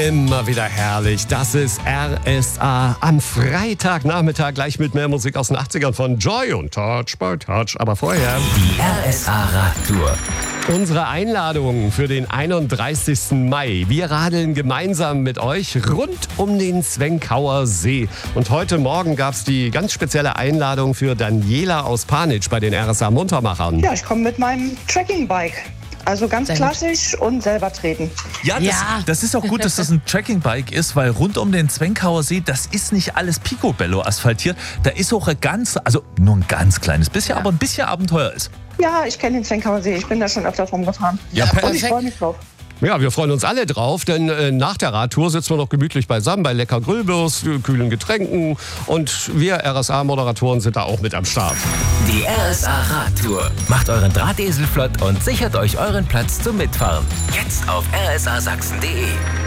Immer wieder herrlich. Das ist RSA am Freitagnachmittag, gleich mit mehr Musik aus den 80ern von Joy und Touch by Touch. Aber vorher Die RSA Radtour. unsere Einladung für den 31. Mai. Wir radeln gemeinsam mit euch rund um den Zwenkauer See. Und heute Morgen gab es die ganz spezielle Einladung für Daniela aus Panitsch bei den RSA Muntermachern. Ja, ich komme mit meinem Trekkingbike. Also ganz klassisch und selber treten. Ja, das ist auch gut, dass das ein Trekkingbike ist, weil rund um den Zwenkauer See, das ist nicht alles Picobello asphaltiert. Da ist auch nur ein ganz kleines bisschen, aber ein bisschen Abenteuer ist. Ja, ich kenne den Zwenkauer See. Ich bin da schon öfter rumgefahren. Ja, und ich freue mich drauf. Ja, wir freuen uns alle drauf, denn nach der Radtour sitzen wir noch gemütlich beisammen bei lecker Grillwurst, kühlen Getränken und wir RSA-Moderatoren sind da auch mit am Start. Die RSA Radtour. Macht euren Drahtesel flott und sichert euch euren Platz zum Mitfahren. Jetzt auf rsasachsen.de.